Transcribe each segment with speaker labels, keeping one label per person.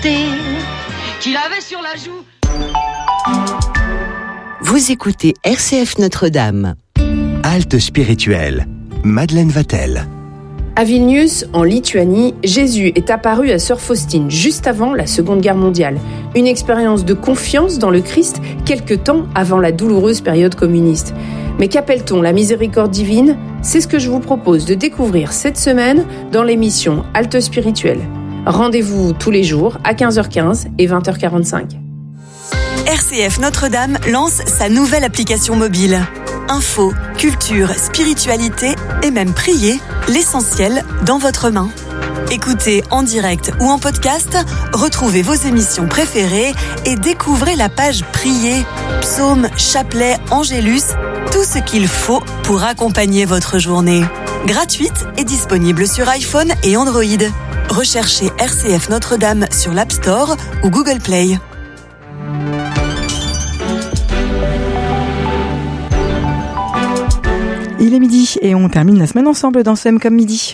Speaker 1: qu'il avait sur la joue.
Speaker 2: Vous écoutez RCF Notre-Dame.
Speaker 3: Halte spirituelle. Madeleine Vatel.
Speaker 4: À Vilnius, en Lituanie, Jésus est apparu à Sœur Faustine juste avant la Seconde Guerre mondiale. Une expérience de confiance dans le Christ quelque temps avant la douloureuse période communiste. Mais qu'appelle-t-on la miséricorde divine ? C'est ce que je vous propose de découvrir cette semaine dans l'émission Halte spirituelle. Rendez-vous tous les jours à 15h15 et 20h45.
Speaker 5: RCF Notre-Dame lance sa nouvelle application mobile. Info, culture, spiritualité et même prier, l'essentiel dans votre main. Écoutez en direct ou en podcast, retrouvez vos émissions préférées et découvrez la page Prier, psaumes, chapelets, angélus, tout ce qu'il faut pour accompagner votre journée. Gratuite et disponible sur iPhone et Android. Recherchez RCF Notre-Dame sur l'App Store ou Google Play.
Speaker 6: Il est midi et on termine la semaine ensemble dans CM comme midi.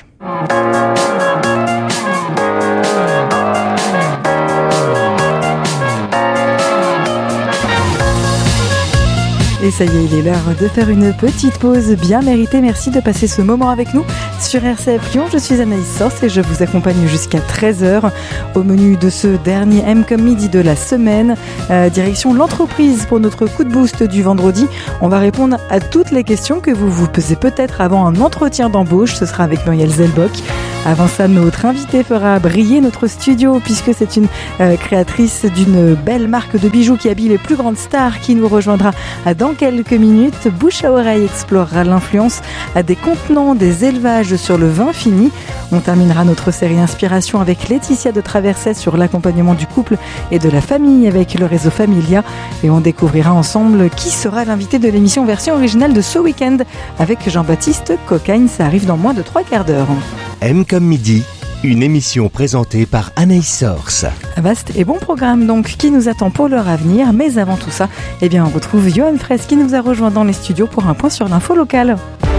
Speaker 6: Et ça y est, il est l'heure de faire une petite pause bien méritée. Merci de passer ce moment avec nous sur RCF Lyon. Je suis Anaïs Sors et je vous accompagne jusqu'à 13h. Au menu de ce dernier M comme midi de la semaine, direction l'entreprise pour notre coup de boost du vendredi. On va répondre à toutes les questions que vous vous posez peut-être avant un entretien d'embauche. Ce sera avec Muriel Zelbock. Avant ça, notre invité fera briller notre studio puisque c'est une créatrice d'une belle marque de bijoux qui habille les plus grandes stars qui nous rejoindra dans quelques minutes. Bouche à oreille explorera l'influence des contenants des élevages sur le vin fini. On terminera notre série Inspiration avec Laetitia de Traverset sur l'accompagnement du couple et de la famille avec le réseau Familia. Et on découvrira ensemble qui sera l'invité de l'émission version originale de ce week-end avec Jean-Baptiste Cocagne. Ça arrive dans moins de 3/4 d'heure.
Speaker 3: M comme midi, une émission présentée par Anaïs Sors.
Speaker 6: Vaste et bon programme donc qui nous attend pour l'heure à venir. Mais avant tout ça, on retrouve Johan Fraisse qui nous a rejoint dans les studios pour un point sur l'info locale.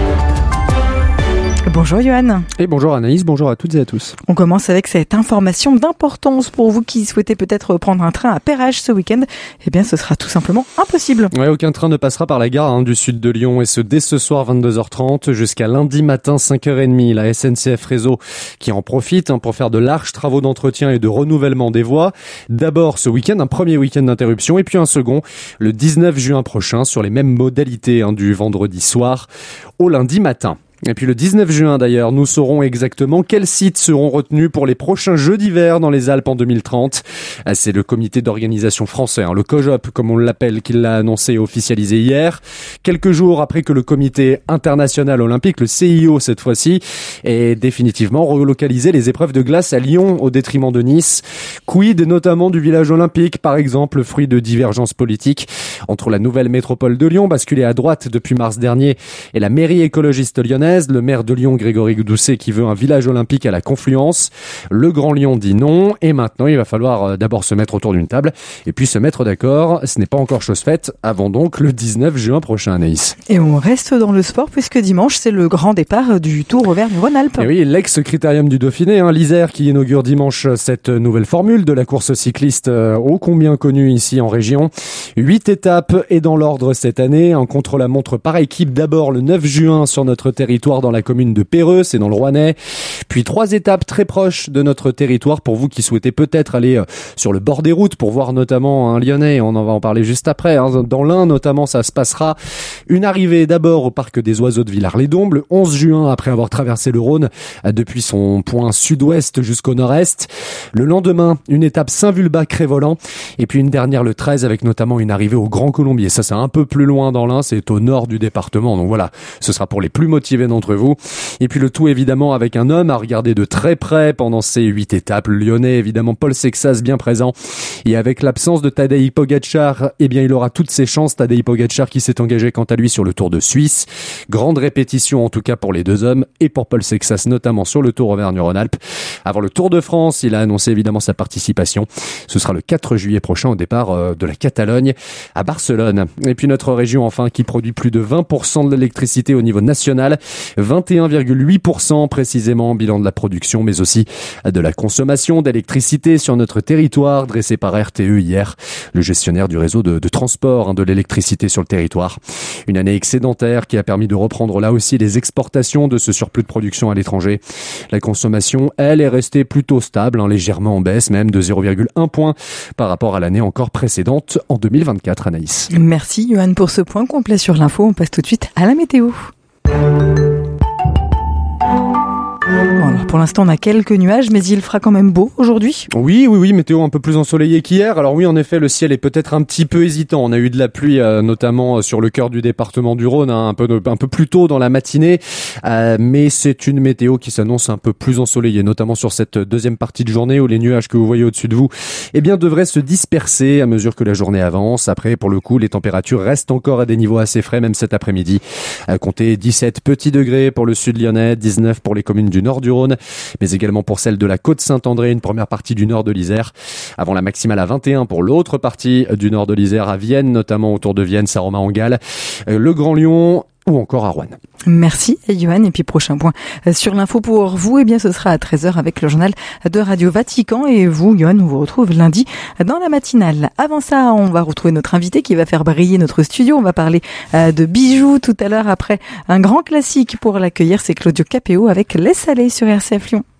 Speaker 6: Bonjour Johan.
Speaker 7: Et bonjour Anaïs, bonjour à toutes et à tous.
Speaker 6: On commence avec cette information d'importance pour vous qui souhaitez peut-être prendre un train à Perrache ce week-end. Ce sera tout simplement impossible.
Speaker 7: Ouais, aucun train ne passera par la gare du sud de Lyon et ce dès ce soir 22h30 jusqu'à lundi matin 5h30. La SNCF Réseau qui en profite pour faire de larges travaux d'entretien et de renouvellement des voies. D'abord ce week-end, un premier week-end d'interruption et puis un second le 19 juin prochain sur les mêmes modalités du vendredi soir au lundi matin. Et puis le 19 juin d'ailleurs, nous saurons exactement quels sites seront retenus pour les prochains Jeux d'hiver dans les Alpes en 2030. C'est le comité d'organisation français, le COJOP comme on l'appelle, qui l'a annoncé et officialisé hier. Quelques jours après que le comité international olympique, le CIO cette fois-ci, ait définitivement relocalisé les épreuves de glace à Lyon au détriment de Nice. Quid notamment du village olympique, par exemple, fruit de divergences politiques entre la nouvelle métropole de Lyon, basculée à droite depuis mars dernier, et la mairie écologiste lyonnaise. Le maire de Lyon, Grégory Doucet, qui veut un village olympique à la Confluence. Le Grand Lyon dit non. Et maintenant, il va falloir d'abord se mettre autour d'une table et puis se mettre d'accord. Ce n'est pas encore chose faite avant donc le 19 juin prochain, Anaïs.
Speaker 6: Et on reste dans le sport puisque dimanche, c'est le grand départ du Tour Auvergne-Rhône-Alpes.
Speaker 7: Et oui, l'ex-critérium du Dauphiné, l'Isère, qui inaugure dimanche cette nouvelle formule de la course cycliste ô combien connue ici en région. 8 étapes et dans l'ordre cette année. Un contre-la-montre par équipe d'abord le 9 juin sur notre territoire dans la commune de Perreux, c'est dans le Rouennais. Puis 3 étapes très proches de notre territoire pour vous qui souhaitez peut-être aller sur le bord des routes pour voir notamment un Lyonnais, on en va en parler juste après. Dans l'Ain notamment, ça se passera. Une arrivée d'abord au parc des Oiseaux de Villars-les-Dombes le 11 juin après avoir traversé le Rhône depuis son point sud-ouest jusqu'au nord-est. Le lendemain, une étape Saint-Vulbas-Crévolant et puis une dernière le 13 avec notamment une arrivée au Grand Colombier. Ça c'est un peu plus loin dans l'Ain, c'est au nord du département. Donc voilà, ce sera pour les plus motivés d'entre vous. Et puis le tout évidemment avec un homme à regarder de très près pendant ces 8 étapes. Le Lyonnais évidemment Paul Sexas bien présent. Et avec l'absence de Tadej Pogačar, il aura toutes ses chances. Tadej Pogačar qui s'est engagé quant à lui sur le Tour de Suisse. Grande répétition en tout cas pour les deux hommes et pour Paul Sexas notamment sur le Tour Auvergne-Rhône-Alpes. Avant le Tour de France, il a annoncé évidemment sa participation. Ce sera le 4 juillet prochain au départ de la Catalogne à Barcelone. Et puis notre région enfin qui produit plus de 20% de l'électricité au niveau national, 21,8% précisément, bilan de la production mais aussi de la consommation d'électricité sur notre territoire, dressé par RTE hier, le gestionnaire du réseau de transport de l'électricité sur le territoire. Une année excédentaire qui a permis de reprendre là aussi les exportations de ce surplus de production à l'étranger. La consommation, elle, est restée plutôt stable, légèrement en baisse, même de 0,1 point par rapport à l'année encore précédente en 2024, Anaïs.
Speaker 6: Merci Johan pour ce point complet sur l'info. On passe tout de suite à la météo. Bon, alors pour l'instant, on a quelques nuages, mais il fera quand même beau aujourd'hui.
Speaker 7: Oui, météo un peu plus ensoleillée qu'hier. Alors oui, en effet, le ciel est peut-être un petit peu hésitant. On a eu de la pluie, notamment sur le cœur du département du Rhône, un peu plus tôt dans la matinée. Mais c'est une météo qui s'annonce un peu plus ensoleillée, notamment sur cette deuxième partie de journée où les nuages que vous voyez au-dessus de vous, devraient se disperser à mesure que la journée avance. Après, pour le coup, les températures restent encore à des niveaux assez frais, même cet après-midi. Comptez 17 petits degrés pour le sud lyonnais, 19 pour les communes du nord du Rhône, mais également pour celle de la Côte-Saint-André, une première partie du nord de l'Isère, avant la maximale à 21 pour l'autre partie du nord de l'Isère, à Vienne, notamment autour de Vienne, Saint-Romain-en-Galles, le Grand Lyon ou encore à Rouen.
Speaker 6: Merci Johan. Et puis prochain point sur l'info pour vous, ce sera à 13h avec le journal de Radio Vatican. Et vous, Johan, on vous retrouve lundi dans la matinale. Avant ça, on va retrouver notre invité qui va faire briller notre studio. On va parler de bijoux tout à l'heure après un grand classique pour l'accueillir. C'est Claudio Capéo avec Les Salés sur RCF Lyon.